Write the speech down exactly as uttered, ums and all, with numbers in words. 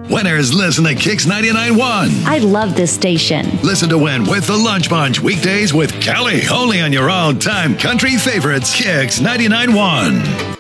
Winners listen to Kix ninety-nine point one. I love this station. Listen to Win with the Lunch Bunch weekdays with Kelly. Only on your all-time country favorites, Kix ninety-nine point one.